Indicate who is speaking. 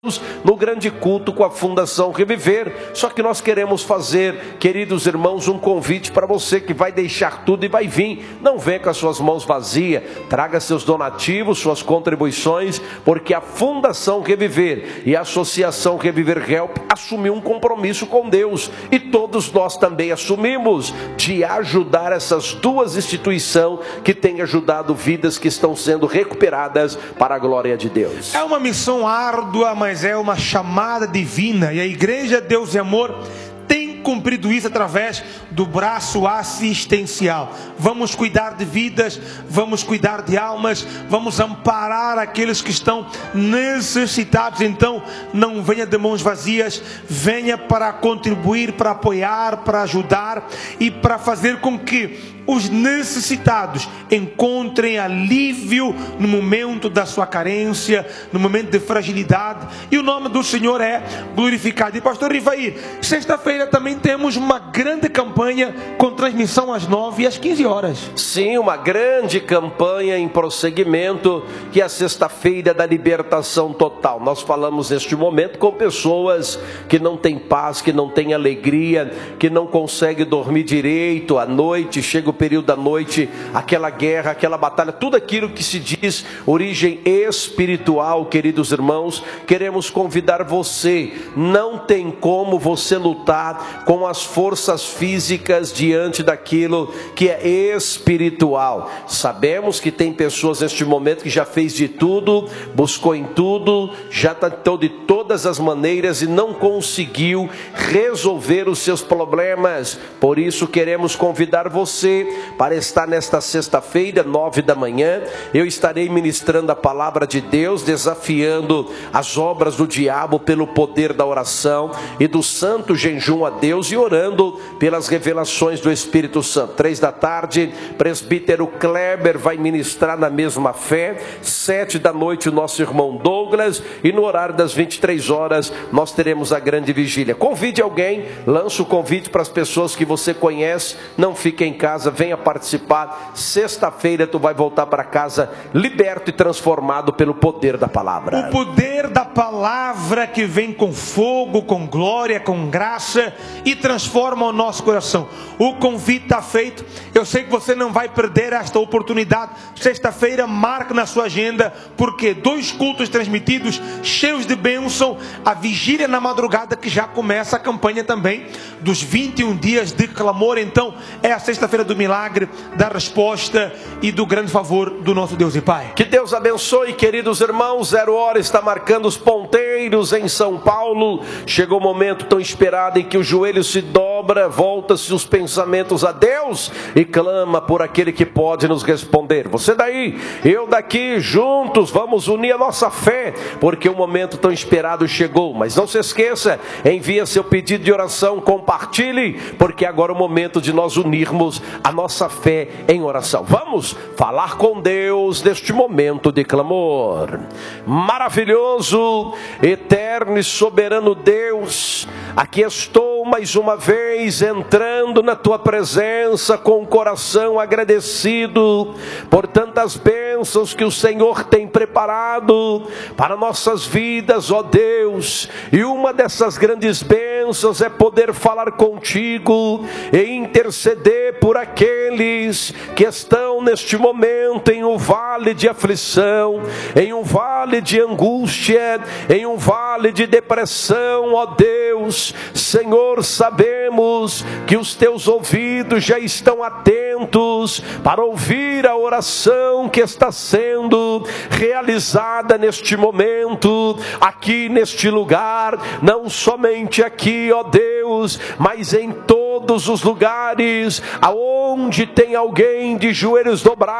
Speaker 1: no grande culto com a Fundação Reviver. Só que nós queremos fazer, queridos irmãos, um convite para você que vai deixar tudo e vai vir. Não venha com as suas mãos vazias, traga seus donativos, suas contribuições, porque a Fundação Reviver e a Associação Reviver Help assumiu um compromisso com Deus, e todos nós também assumimos, de ajudar essas duas instituições que têm ajudado vidas que estão sendo recuperadas para a glória de Deus.
Speaker 2: É uma missão árdua, mas é uma chamada divina, e a Igreja Deus e Amor tem cumprido isso através do braço assistencial. Vamos cuidar de vidas, vamos cuidar de almas, vamos amparar aqueles que estão necessitados. Então não venha de mãos vazias, venha para contribuir, para apoiar, para ajudar e para fazer com que os necessitados encontrem alívio no momento da sua carência, no momento de fragilidade, e o nome do Senhor é glorificado. E pastor Rivair, sexta-feira também temos uma grande campanha com transmissão às 9 e às 15 horas.
Speaker 1: Sim, uma grande campanha em prosseguimento, que é a sexta-feira da libertação total. Nós falamos neste momento com pessoas que não têm paz, que não têm alegria, que não conseguem dormir direito à noite, chega o período da noite, aquela guerra, aquela batalha, tudo aquilo que se diz origem espiritual. Queridos irmãos, queremos convidar você. Não tem como você lutar com as forças físicas diante daquilo que é espiritual. Sabemos que tem pessoas neste momento que já fez de tudo, buscou em tudo, já tentou de todas as maneiras e não conseguiu resolver os seus problemas. Por isso queremos convidar você para estar nesta sexta-feira, 9 da manhã. Eu estarei ministrando a palavra de Deus, desafiando as obras do diabo pelo poder da oração e do santo jejum a Deus, e orando pelas revelações do Espírito Santo. 3 da tarde, presbítero Kleber vai ministrar na mesma fé. 7 da noite, o nosso irmão Douglas, e no horário das 23 horas nós teremos a grande vigília. Convide alguém, lança o convite para as pessoas que você conhece. Não fique em casa, venha participar. Sexta-feira tu vai voltar para casa liberto e transformado pelo poder da palavra.
Speaker 2: O poder da palavra que vem com fogo, com glória, com graça e transforma o nosso coração. O convite está feito. Eu sei que você não vai perder esta oportunidade. Sexta-feira, marca na sua agenda, porque 2 cultos transmitidos cheios de bênção, a vigília na madrugada, que já começa a campanha também dos 21 dias de clamor. Então é a sexta-feira do milagre, da resposta e do grande favor do nosso Deus e Pai.
Speaker 1: Que Deus abençoe, queridos irmãos. 0 hora está marcando os ponteiros em São Paulo. Chegou o momento tão esperado em que o joelho se dobra, volta-se os pensamentos a Deus e clama por aquele que pode nos responder. Você daí, eu daqui, juntos vamos unir a nossa fé, porque o momento tão esperado chegou. Mas não se esqueça, envia seu pedido de oração, compartilhe, porque agora é o momento de nós unirmos a nossa fé em oração. Vamos falar com Deus neste momento de clamor. Maravilhoso, eterno e soberano Deus, aqui estou mais uma vez entrando na tua presença com o coração agradecido por tantas bênçãos que o Senhor tem preparado para nossas vidas, ó Deus. E uma dessas grandes bênçãos é poder falar contigo e interceder por aqueles que estão neste momento em um vale de aflição, em um vale de angústia, em um vale de depressão, ó Deus. Senhor, sabemos que os teus ouvidos já estão atentos para ouvir a oração que está sendo realizada neste momento, aqui neste lugar, não somente aqui, ó Deus, mas em todos os lugares aonde tem alguém de joelhos dobrados